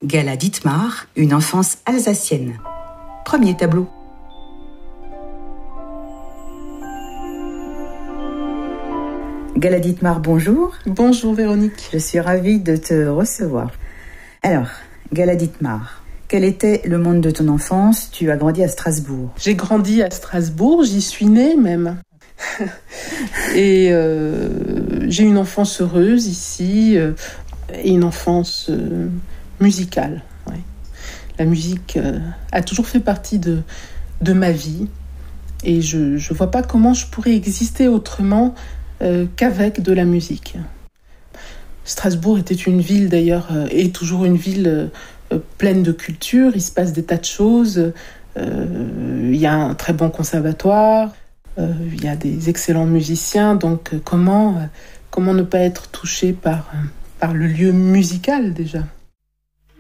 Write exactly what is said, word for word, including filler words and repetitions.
Gala Dittmar, une enfance alsacienne. Premier tableau. Gala Dittmar, bonjour. Bonjour Véronique. Je suis ravie de te recevoir. Alors, Gala Dittmar, quel était le monde de ton enfance? Tu as grandi à Strasbourg. J'ai grandi à Strasbourg, j'y suis née même. Et euh, j'ai une enfance heureuse ici, euh, et une enfance euh, musicale. Ouais. La musique euh, a toujours fait partie de, de ma vie, et je ne vois pas comment je pourrais exister autrement euh, qu'avec de la musique. Strasbourg était une ville d'ailleurs, euh, est toujours une ville euh, pleine de culture, il se passe des tas de choses, euh, il y a un très bon conservatoire, euh, il y a des excellents musiciens, donc euh, comment, euh, comment ne pas être touché par, par le lieu musical déjà ?